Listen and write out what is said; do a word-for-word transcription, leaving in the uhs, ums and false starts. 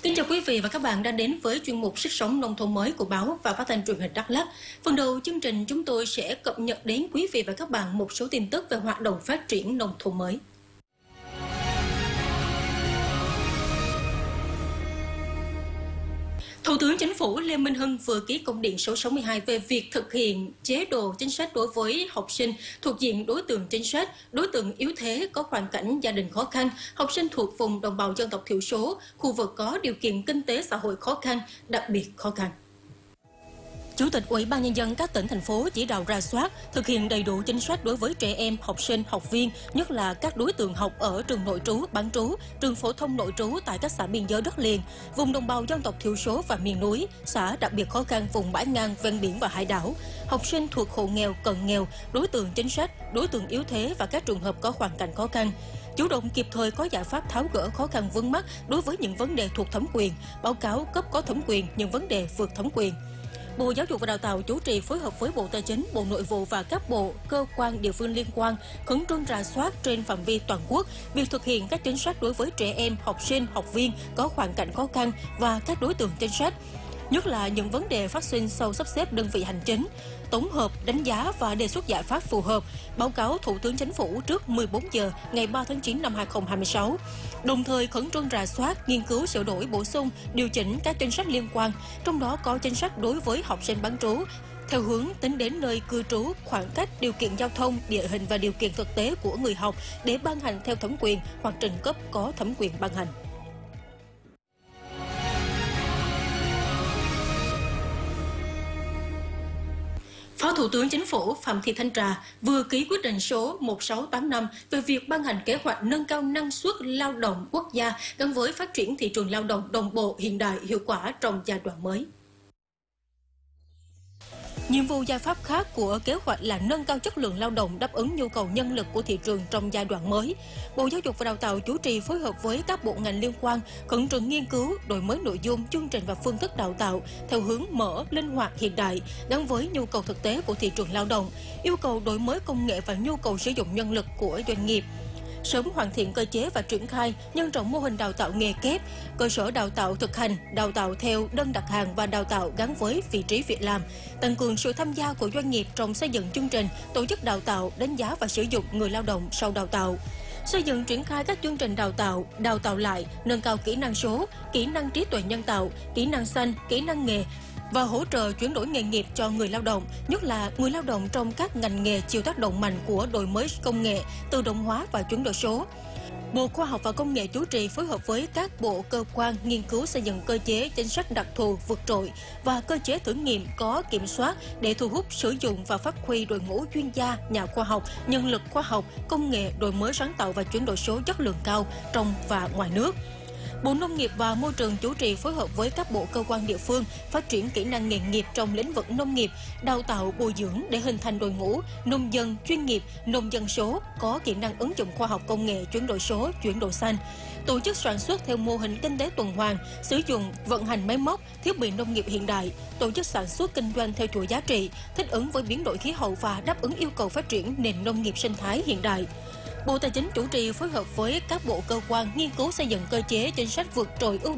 Kính chào quý vị và các bạn đang đến với chuyên mục Sức sống nông thôn mới của báo và phát thanh truyền hình Đắk Lắk. Phần đầu chương trình chúng tôi sẽ cập nhật đến quý vị và các bạn một số tin tức về hoạt động phát triển nông thôn mới. Thủ tướng Chính phủ Lê Minh Hưng vừa ký công điện số sáu mươi hai về việc thực hiện chế độ chính sách đối với học sinh thuộc diện đối tượng chính sách, đối tượng yếu thế có hoàn cảnh gia đình khó khăn, học sinh thuộc vùng đồng bào dân tộc thiểu số, khu vực có điều kiện kinh tế xã hội khó khăn, đặc biệt khó khăn. Chủ tịch Ủy ban Nhân dân các tỉnh, thành phố chỉ đạo rà soát, thực hiện đầy đủ chính sách đối với trẻ em, học sinh, học viên, nhất là các đối tượng học ở trường nội trú, bán trú, trường phổ thông nội trú tại các xã biên giới đất liền, vùng đồng bào dân tộc thiểu số và miền núi, xã đặc biệt khó khăn vùng bãi ngang, ven biển và hải đảo, học sinh thuộc hộ nghèo, cận nghèo, đối tượng chính sách, đối tượng yếu thế và các trường hợp có hoàn cảnh khó khăn. Chủ động kịp thời có giải pháp tháo gỡ khó khăn vướng mắc đối với những vấn đề thuộc thẩm quyền, báo cáo cấp có thẩm quyền những vấn đề vượt thẩm quyền. Bộ Giáo dục và Đào tạo chủ trì phối hợp với Bộ Tài chính, Bộ Nội vụ và các bộ, cơ quan, địa phương liên quan khẩn trương rà soát trên phạm vi toàn quốc việc thực hiện các chính sách đối với trẻ em, học sinh, học viên có hoàn cảnh khó khăn và các đối tượng chính sách, nhất là những vấn đề phát sinh sau sắp xếp đơn vị hành chính, tổng hợp, đánh giá và đề xuất giải pháp phù hợp, báo cáo Thủ tướng Chính phủ trước mười bốn giờ ngày ba tháng chín năm hai nghìn không trăm hai mươi sáu. Đồng thời khẩn trương rà soát, nghiên cứu sửa đổi, bổ sung, điều chỉnh các chính sách liên quan, trong đó có chính sách đối với học sinh bán trú, theo hướng tính đến nơi cư trú, khoảng cách, điều kiện giao thông, địa hình và điều kiện thực tế của người học để ban hành theo thẩm quyền hoặc trình cấp có thẩm quyền ban hành. Phó Thủ tướng Chính phủ Phạm Thị Thanh Trà vừa ký quyết định số một sáu tám năm về việc ban hành kế hoạch nâng cao năng suất lao động quốc gia gắn với phát triển thị trường lao động đồng bộ, hiện đại, hiệu quả trong giai đoạn mới. Nhiệm vụ giải pháp khác của kế hoạch là nâng cao chất lượng lao động đáp ứng nhu cầu nhân lực của thị trường trong giai đoạn mới. Bộ Giáo dục và Đào tạo chủ trì phối hợp với các bộ ngành liên quan khẩn trương nghiên cứu, đổi mới nội dung, chương trình và phương thức đào tạo theo hướng mở, linh hoạt, hiện đại, gắn với nhu cầu thực tế của thị trường lao động, yêu cầu đổi mới công nghệ và nhu cầu sử dụng nhân lực của doanh nghiệp. Sớm hoàn thiện cơ chế và triển khai, nhân rộng mô hình đào tạo nghề kép, cơ sở đào tạo thực hành, đào tạo theo đơn đặt hàng và đào tạo gắn với vị trí việc làm, tăng cường sự tham gia của doanh nghiệp trong xây dựng chương trình, tổ chức đào tạo, đánh giá và sử dụng người lao động sau đào tạo. Xây dựng triển khai các chương trình đào tạo, đào tạo lại, nâng cao kỹ năng số, kỹ năng trí tuệ nhân tạo, kỹ năng xanh, kỹ năng nghề, và hỗ trợ chuyển đổi nghề nghiệp cho người lao động, nhất là người lao động trong các ngành nghề chịu tác động mạnh của đổi mới công nghệ, tự động hóa và chuyển đổi số. Bộ Khoa học và Công nghệ chủ trì phối hợp với các bộ, cơ quan nghiên cứu xây dựng cơ chế chính sách đặc thù vượt trội và cơ chế thử nghiệm có kiểm soát để thu hút, sử dụng và phát huy đội ngũ chuyên gia, nhà khoa học, nhân lực khoa học, công nghệ, đổi mới sáng tạo và chuyển đổi số chất lượng cao trong và ngoài nước. Bộ Nông nghiệp và Môi trường chủ trì phối hợp với các bộ, cơ quan địa phương phát triển kỹ năng nghề nghiệp trong lĩnh vực nông nghiệp, đào tạo bồi dưỡng để hình thành đội ngũ nông dân chuyên nghiệp, nông dân số có kỹ năng ứng dụng khoa học công nghệ, chuyển đổi số, chuyển đổi xanh, tổ chức sản xuất theo mô hình kinh tế tuần hoàn, sử dụng vận hành máy móc, thiết bị nông nghiệp hiện đại, tổ chức sản xuất kinh doanh theo chuỗi giá trị, thích ứng với biến đổi khí hậu và đáp ứng yêu cầu phát triển nền nông nghiệp sinh thái hiện đại. Bộ Tài chính chủ trì phối hợp với các bộ, cơ quan nghiên cứu xây dựng cơ chế chính sách vượt trội ưu